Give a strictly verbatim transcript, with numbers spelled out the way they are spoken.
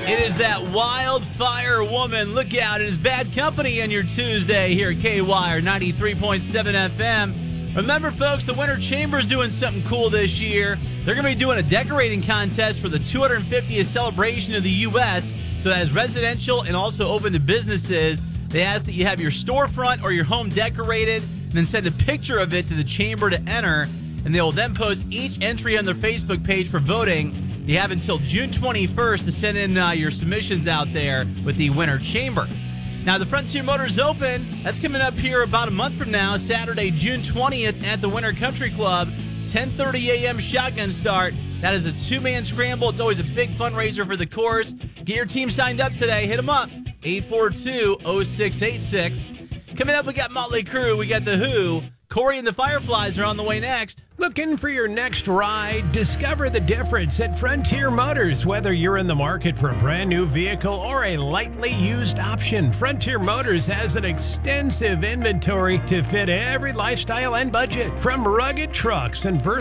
It is that wildfire woman. Look out. It is Bad Company on your Tuesday here at K Y R ninety-three point seven F M. Remember, folks, the Winter Chamber is doing something cool this year. They're going to be doing a decorating contest for the two hundred fiftieth celebration of the U S So that is residential and also open to businesses. They ask that you have your storefront or your home decorated and then send a picture of it to the Chamber to enter. And they will then post each entry on their Facebook page for voting. You have until June twenty-first to send in uh, your submissions out there with the Winter Chamber. Now, the Frontier Motors Open, that's coming up here about a month from now, Saturday, June twentieth at the Winter Country Club, ten thirty a.m. shotgun start. That is a two-man scramble. It's always a big fundraiser for the course. Get your team signed up today. Hit them up, eight four two, oh six eight six. Coming up, we got Motley Crue. We got The Who. Corey and the Fireflies are on the way next. Looking for your next ride? Discover the difference at Frontier Motors. Whether you're in the market for a brand new vehicle or a lightly used option, Frontier Motors has an extensive inventory to fit every lifestyle and budget. From rugged trucks and versatile